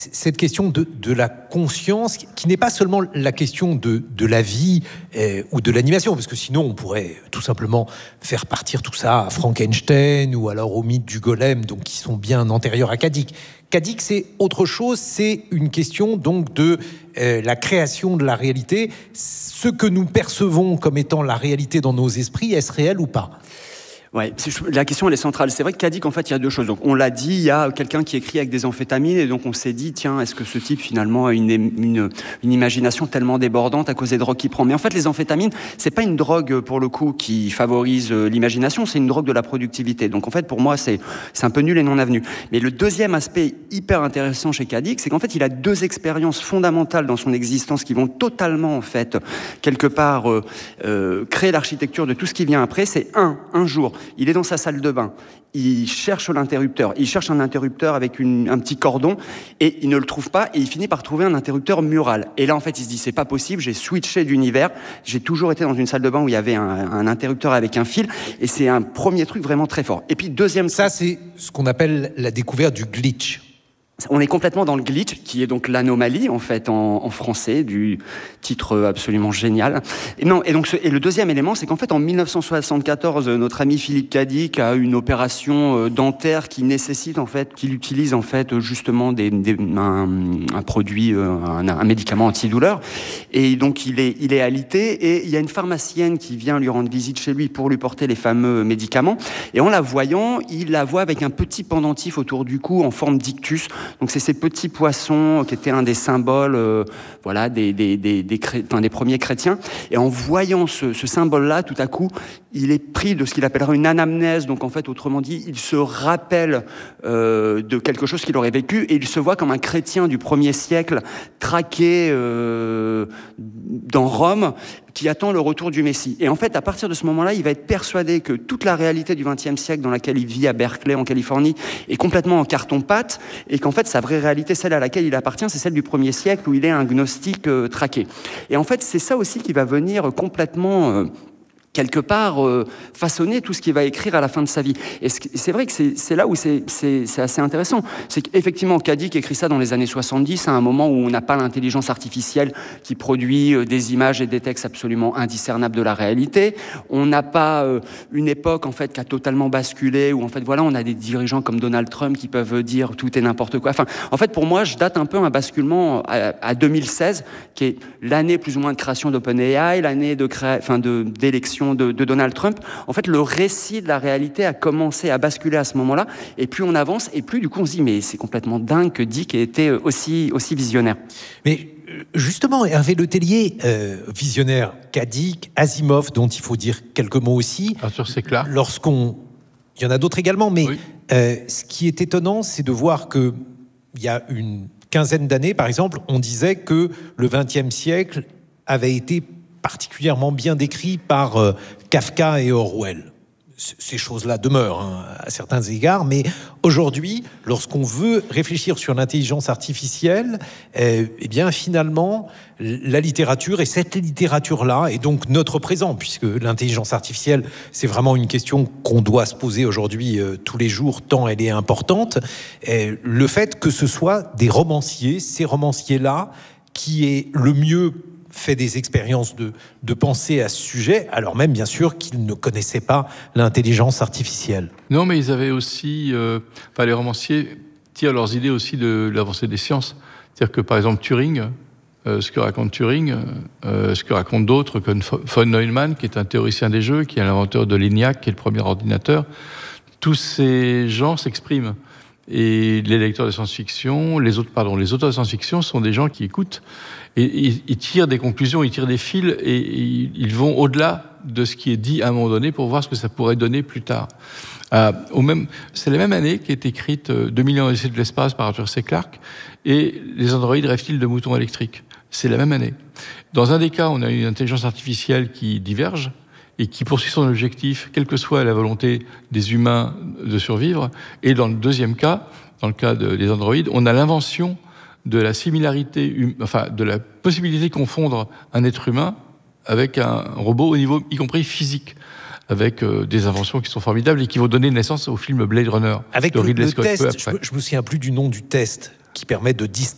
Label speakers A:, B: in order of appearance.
A: Cette question de la conscience, qui n'est pas seulement la question de la vie ou de l'animation, parce que sinon on pourrait tout simplement faire partir tout ça à Frankenstein ou alors au mythe du golem, donc qui sont bien antérieurs à Kadik. Kadik, c'est autre chose, c'est une question donc de la création de la réalité. Ce que nous percevons comme étant la réalité dans nos esprits, est-ce réel ou pas ?
B: Ouais, la question elle est centrale. C'est vrai que Kadik, en fait, il y a deux choses. Donc, on l'a dit, il y a quelqu'un qui écrit avec des amphétamines, et donc on s'est dit, tiens, est-ce que ce type finalement a une imagination tellement débordante à cause des drogues qu'il prend ? Mais en fait, les amphétamines, c'est pas une drogue pour le coup qui favorise l'imagination, c'est une drogue de la productivité. Donc en fait, pour moi, c'est un peu nul et non avenu. Mais le deuxième aspect hyper intéressant chez Kadik, c'est qu'en fait, il a deux expériences fondamentales dans son existence qui vont totalement, en fait, quelque part, créer l'architecture de tout ce qui vient après. C'est un jour. Il est dans sa salle de bain, il cherche l'interrupteur, il cherche un interrupteur avec un petit cordon et il ne le trouve pas et il finit par trouver un interrupteur mural. Et là, en fait, il se dit, c'est pas possible, j'ai switché d'univers, j'ai toujours été dans une salle de bain où il y avait un interrupteur avec un fil et c'est un premier truc vraiment très fort. Et puis, deuxième...
A: Ça, c'est ce qu'on appelle la découverte du glitch.
B: On est complètement dans le glitch, qui est donc l'anomalie, en fait, en français, du titre absolument génial. Et le deuxième élément, c'est qu'en fait, en 1974, notre ami Philippe Kadik a une opération dentaire qui nécessite, en fait, qu'il utilise, en fait, justement un produit, un médicament antidouleur. Et donc, il est alité et il y a une pharmacienne qui vient lui rendre visite chez lui pour lui porter les fameux médicaments. Et en la voyant, il la voit avec un petit pendentif autour du cou en forme d'ictus. Donc c'est ces petits poissons qui étaient un des symboles des premiers chrétiens. Et en voyant ce symbole-là, tout à coup, il est pris de ce qu'il appellerait une anamnèse. Donc en fait, autrement dit, il se rappelle de quelque chose qu'il aurait vécu et il se voit comme un chrétien du 1er siècle traqué dans Rome, qui attend le retour du Messie. Et en fait, à partir de ce moment-là, il va être persuadé que toute la réalité du XXe siècle dans laquelle il vit à Berkeley, en Californie, est complètement en carton-pâte, et qu'en fait, sa vraie réalité, celle à laquelle il appartient, c'est celle du 1er siècle, où il est un gnostique traqué. Et en fait, c'est ça aussi qui va venir complètement... quelque part façonner tout ce qu'il va écrire à la fin de sa vie. Et c'est vrai que c'est là où c'est assez intéressant. C'est qu'effectivement, Kadik écrit ça dans les années 70, à un moment où on n'a pas l'intelligence artificielle qui produit des images et des textes absolument indiscernables de la réalité. On n'a pas une époque, en fait, qui a totalement basculé, où, en fait, voilà, on a des dirigeants comme Donald Trump qui peuvent dire tout est n'importe quoi. Enfin, en fait, pour moi, je date un peu un basculement à 2016, qui est l'année plus ou moins de création d'OpenAI, l'année d'élection de Donald Trump. En fait, le récit de la réalité a commencé à basculer à ce moment-là, et plus on avance, et plus du coup on se dit, mais c'est complètement dingue que Dick ait été aussi visionnaire.
A: Mais justement, Hervé Letellier, visionnaire, Kadik, Asimov, dont il faut dire quelques mots aussi.
C: Arthur C. Clarke.
A: Il y en a d'autres également, mais
C: oui.
A: Ce qui est étonnant, c'est de voir que il y a une quinzaine d'années, par exemple, on disait que le XXe siècle avait été particulièrement bien décrit par Kafka et Orwell. Ces choses-là demeurent à certains égards, mais aujourd'hui, lorsqu'on veut réfléchir sur l'intelligence artificielle, eh bien finalement, la littérature et cette littérature-là, et donc notre présent, puisque l'intelligence artificielle, c'est vraiment une question qu'on doit se poser aujourd'hui tous les jours, tant elle est importante, le fait que ce soit des romanciers, ces romanciers-là, qui est le mieux fait des expériences de pensée à ce sujet, alors même, bien sûr, qu'ils ne connaissaient pas l'intelligence artificielle.
C: Non, mais ils avaient aussi... les romanciers tirent leurs idées aussi de l'avancée des sciences. C'est-à-dire que, par exemple, Turing, ce que raconte Turing, ce que racontent d'autres, comme von Neumann, qui est un théoricien des jeux, qui est l'inventeur de l'ENIAC, qui est le premier ordinateur, tous ces gens s'expriment. Et les lecteurs de science-fiction, les auteurs de science-fiction sont des gens qui écoutent et ils tirent des conclusions, ils tirent des fils et ils vont au-delà de ce qui est dit à un moment donné pour voir ce que ça pourrait donner plus tard. C'est la même année qu'est écrite 2000 ans d'Odyssée de l'espace par Arthur C. Clarke et les androïdes rêvent-ils de moutons électriques. C'est la même année. Dans un des cas, on a une intelligence artificielle qui diverge et qui poursuit son objectif, quelle que soit la volonté des humains de survivre. Et dans le deuxième cas, dans le cas des androïdes, on a l'invention de la similarité, de la possibilité de confondre un être humain avec un robot au niveau, y compris physique, avec des inventions qui sont formidables et qui vont donner naissance au film Blade Runner.
A: Avec le test, je me souviens plus du nom du test, qui permet de distinguer